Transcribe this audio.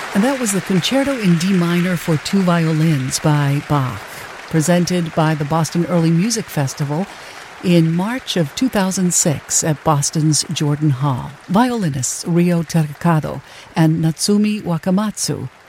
And that was the Concerto in D minor for two violins by Bach, presented by the Boston Early Music Festival in March of 2006 at Boston's Jordan Hall. Violinists Ryo Terkado and Natsumi Wakamatsu